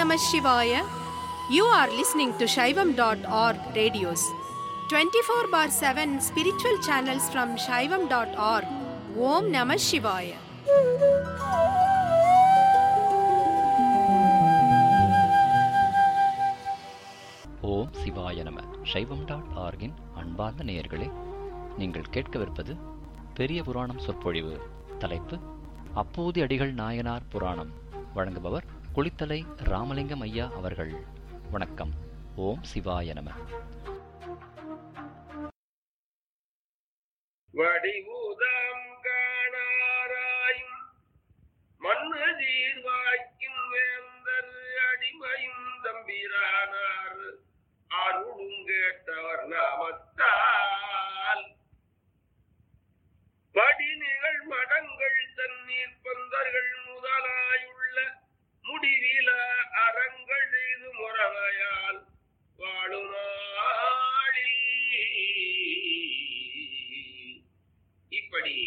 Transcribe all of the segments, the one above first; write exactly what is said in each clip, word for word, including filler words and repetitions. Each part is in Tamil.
Namah Shivaya. You are listening to Shaivam dot org radios. twenty-four bar seven spiritual channels from Shaivam dot org. Om Namah Shivaya. ஓம் சிவாய நம. சைவம் டாட் ஆர்கின் அன்பார்ந்த நேயர்களே, நீங்கள் கேட்கவிருப்பது பெரிய புராணம் சொற்பொழிவு. தலைப்பு அப்பூதி அடிகள் நாயனார் புராணம். வழங்குபவர் குளித்தலை ராமலிங்கம் ஐயா அவர்கள். வணக்கம். ஓம் சிவாய நம. வடிவுதாம் காணாராயும் மண்ணு தீர்வாய்க்கின் வேந்தர் அடிமையும் தம்பிரானார் அருளும் கேட்டவர் நாமத்தால் படிநிகழ் மடங்கள் தண்ணீர் பந்தர்கள் முதலாயுள்ள முடிவில அறங்கள் செய்து முறையால் வாழுமாளில். இப்படி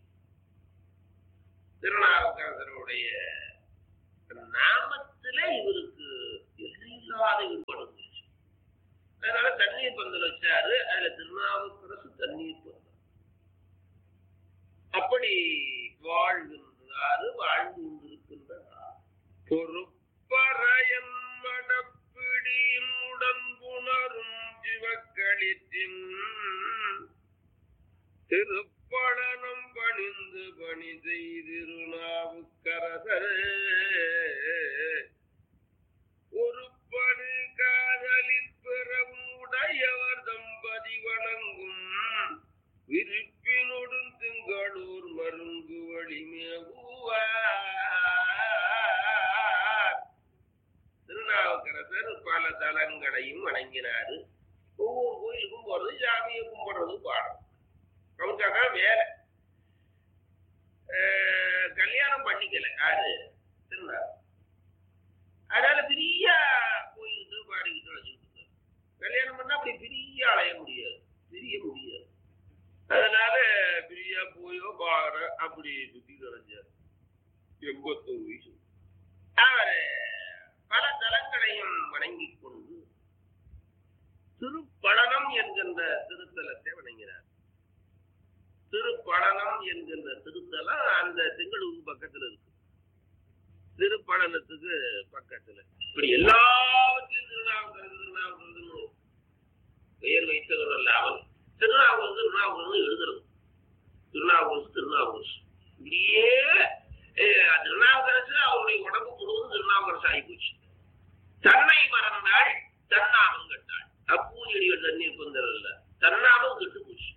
திருநாவுக்கரசருடைய நாமத்துல இவருக்கு எல்லையில்லாத ஈடுபாடு இருந்துச்சு. அதனால தண்ணீர் பந்தல் வச்சாரு. அதுல திருநாவுக்கரசு தண்ணீர் பந்தல். அப்படி வாழ்கின்றாரு, வாழ்ந்து கொண்டிருக்கின்றார். பொறுப்பறையன் மடப்பிடியின் உடன்புணரும் சிவக்களித்தின் திருப்பழனம் பணிந்து பணி செய்திருநாவுக்கரசர் ஒரு படு காதலில் பிறவும் உடையவர் தம்பதி வணங்கும் விருப்பினொடும் திங்களூர் மருங்கு வழிமேவுவார். திருநாவுக்கரசர் பல தலங்களையும் வணங்கினாரு. ஒவ்வொரு கோயிலுக்கும் போறது, சாமியை கும்பிடுறது, பாடம் அவருக்காக வேலை. கல்யாணம் பண்ணிக்கல யாரு திருநாள். அதனால பெரிய கோயிலுக்கு பாடிக்கிட்டு வச்சுக்கிட்டு கல்யாணம் பண்ணா அப்படி பெரிய அலைய முடியாது, பிரிய முடியாது. அதனால பிரியா போயோ பாடுற அப்படி சுத்தி கிடைச்சார். எண்பத்தொரு வயசு. அவரு பல தலங்களையும் வணங்கி கொண்டு திருப்பழனம் என்கின்ற திருத்தலத்தை வணங்கினார். திருப்பழனம் என்கின்ற திருத்தலம் அந்த திங்களூர் பக்கத்துல இருக்கு. திருப்பழனத்துக்கு பக்கத்துல இப்படி எல்லாவற்றையும் திருநாவுக்கரசு திருநாவுக்கரசு பெயர் வைத்தவர் அல்லாமல் திருநாவுக்கரசு திருநாவுக்கரசு எழுதுறது. திருநாவுக்கரசு திருநாவுக்கரசு இப்படியே திருநாவுக்கரசு அவருடைய உடம்பு முழுவதும் திருநாவுக்கரசு ஆகி போச்சு. தன்னை மறந்தாள், தன்னாமம் கட்டாள். அப்பூதியடிகள் தண்ணீர் பந்தல் அல்ல, தன்னாமம் கெட்டு போச்சு.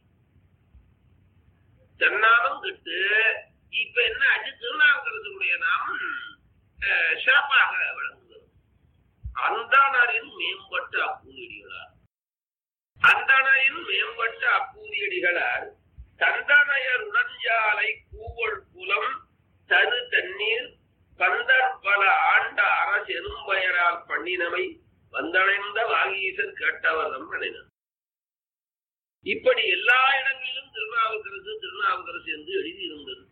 தன்னாமம் கெட்டு இப்ப என்ன ஆச்சு? திருநாவுக்கரசுடைய நாமம் சிறப்பாக வழங்குகிறது. அந்தானரின் மேம்பட்ட அப்பூதியடிகளார் அந்தனையின் மேம்பட்ட அப்பூதியடிகளார் தந்தனையர் உடஞ்சாலை கூவல் குலம் தரு தண்ணீர் பந்தர் பல ஆண்ட அரசு எறும்பெயரால் பண்ணினமை வந்தடைந்த வாகீசர் கேட்டவர்தம் பண்ணினார். இப்படி எல்லா இடங்களிலும் திருநாவுக்கரசு திருநாவுக்கரசு என்று எழுதியிருந்தது.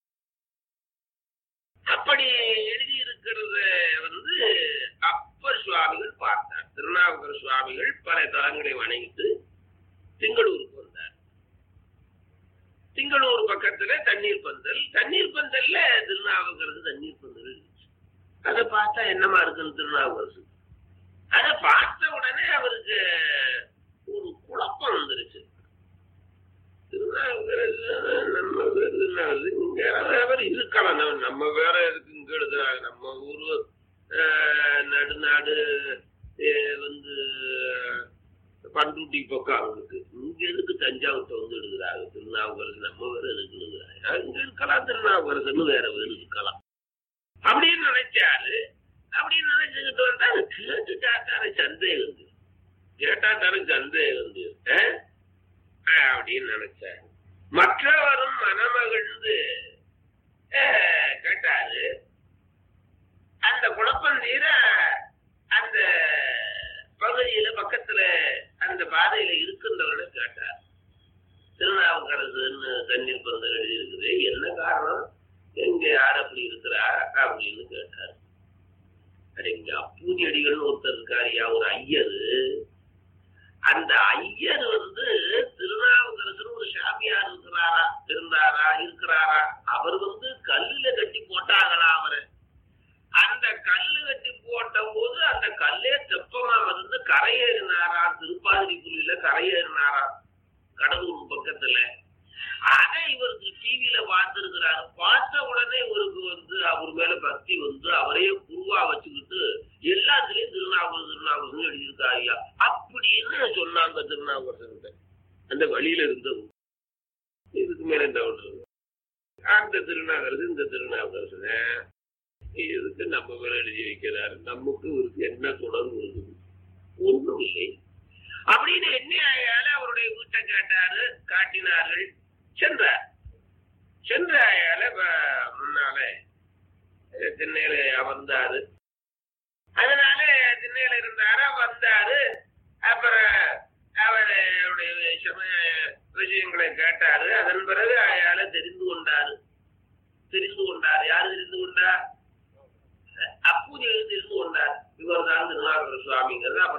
அப்படி எழுதியிருக்கிறத வந்து அப்பர் சுவாமிகள் பார்த்தார். திருநாவுக்கர சுவாமிகள் பல தலங்களை வணங்கிட்டு திங்களூருக்கு வந்தார். திங்களூர் பக்கத்துல தண்ணீர் பந்தல், தண்ணீர் பந்தல்ல திருநாவுக்கரசு தண்ணீர் பந்தல் இருந்துச்சு. அதை பார்த்தா என்னமா இருக்குன்னு திருநாவுக்கரசு அதை பார்த்த உடனே அவருக்கு ஒரு குழப்பம் வந்துருச்சு. திருநாவுக்கரசு நம்ம வேற இருக்கலாம், நம்ம வேற இருக்கு இங்க எழுதுறாங்க. நம்ம ஊரு நடுநாடு வந்து பண்ருட்டி பக்கம் அவங்களுக்கு, இங்க எதுக்கு தஞ்சாவூர்த்த வந்து எழுதுறாங்க திருநாவுக்கரசு, நம்ம வேற எதுக்கு எழுதுறாங்க, இங்க இருக்கலாம் திருநாவுக்கரசுன்னு வேற வேறு இருக்கலாம் அப்படின்னு நினைச்சாரு. அப்படின்னு நினைச்சுக்கிட்டு வந்தா கேட்டுட்டாத்தான சந்தேகம் வந்து கேட்டாத்தான சந்தேகம் வந்து அப்படின்னு நினைச்சாரு. மற்றவரும் மனமகிழ்ந்து கேட்டாரு. அந்த குழப்பம் தீர அந்த பகுதியில பக்கத்துல அந்த பாதையில இருக்கின்றவர்களை கேட்டார். திருநாவுக்கரசுன்னு தண்ணீர் பந்தல் எழுதி இருக்குது, என்ன காரணம், எங்க யார் அப்படி இருக்கிறா அப்படின்னு கேட்டார். அப்படிங்க அப்பூதி அடிகள்னு ஒருத்தர் இருக்காருயா, ஒரு ஐயரு. அந்த ஐயர் வந்து திருநாவுக்கரசர் ஒரு சாமியார் இருக்கிறாரா இருந்தாரா இருக்கிறாரா அவர் வந்து கல்லுல கட்டி போட்டாங்களா அவரு. அந்த கல்லு கட்டி போட்ட போது அந்த கல்லே தெப்பமா வந்து கரையேறினாரா, திருப்பாதிரி புலியில கரையேறினாரா கடலூர் பக்கத்துல. அதை இவருக்கு டிவியில பார்த்திருக்கிறாரு. பார்த்த உடனே இவருக்கு வந்து அவர் மேல பக்தி வந்து அவரையே குருவா வச்சுக்கிட்டு எல்லாத்துலயும் திருநாவுக்கரசர் திருநாவுக்கரசர் எழுதியிருக்காருயா அப்படின்னு சொன்னாங்க திருநாவுக்கரசர்கிட்ட. அந்த வழியில இருந்தவங்க இதுக்கு மேல என்ன பண்றது? அந்த திருநாவுக்கரசர் இந்த திருநாவுக்கரசர் இதுக்கு நம்ம மேல எழுதி வைக்கிறாரு. நமக்கு இவருக்கு என்ன தொடர்பு இருக்குது? ஒன்றும் இல்லை அப்படின்னு என்ன அவருடைய வீட்டை கேட்டாரு, காட்டினார்கள். சென்றார். சென்றாயால முன்னால திண்ணையில அமர்ந்தாரு. அதனால திண்ணையில இருந்தாரா வந்தாரு. அப்புறம் அவருடைய சமய விஷயங்களை கேட்டாரு. அதன் பிறகு அயால தெரிந்து கொண்டாரு. தெரிந்து கொண்டார். யாரு தெரிந்து கொண்டார்? அப்பூதி தெரிந்து கொண்டார். இவர் தான் திருநாவுக்கர சுவாமிங்கிறது.